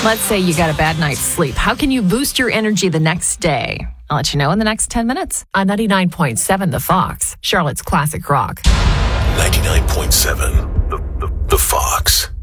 Let's say you got a bad night's sleep. How can you boost your energy the next day? I'll let you know in the next 10 minutes on 99.7 The Fox, Charlotte's Classic Rock. 99.7 The Fox.